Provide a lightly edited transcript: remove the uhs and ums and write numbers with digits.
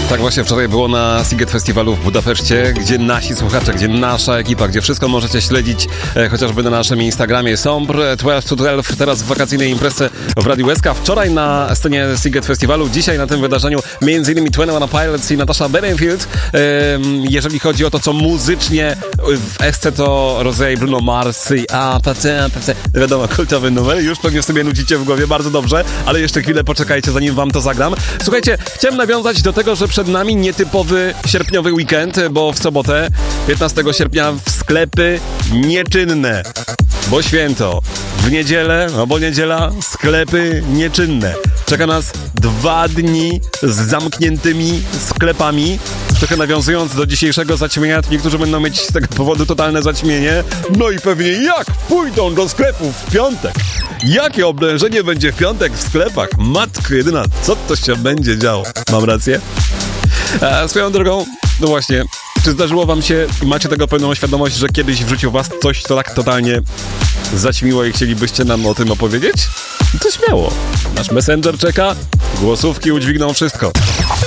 Tak właśnie wczoraj było na Sziget Festiwalu w Budapeszcie, gdzie nasi słuchacze, gdzie nasza ekipa, gdzie wszystko możecie śledzić chociażby na naszym Instagramie. Sombre 12 to 12, teraz w wakacyjnej imprezie w Radiu SK. Wczoraj na scenie Sziget Festiwalu, dzisiaj na tym wydarzeniu m.in. 21 Pilots i Natasha Bedingfield. Jeżeli chodzi o to, co muzycznie w SC, to Rosé, Bruno Mars i wiadomo, kultowy numer. Już pewnie sobie nucicie w głowie, bardzo dobrze, ale jeszcze chwilę poczekajcie, zanim wam to zagram. Słuchajcie, chciałem nawiązać do tego, że przed nami nietypowy sierpniowy weekend, bo w sobotę, 15 sierpnia, w sklepy nieczynne, bo święto. W niedzielę, albo niedziela, sklepy nieczynne. Czeka nas 2 dni z zamkniętymi sklepami. Trochę nawiązując do dzisiejszego zaćmienia, to niektórzy będą mieć z tego powodu totalne zaćmienie. No i pewnie jak pójdą do sklepów w piątek? Jakie oblężenie będzie w piątek w sklepach? Matko jedyna, co to się będzie działo? Mam rację? Swoją drogą, no właśnie, czy zdarzyło wam się i macie tego pełną świadomość, że kiedyś w życiu was coś to tak totalnie zaćmiło i chcielibyście nam o tym opowiedzieć? To śmiało. Nasz Messenger czeka, głosówki udźwigną wszystko.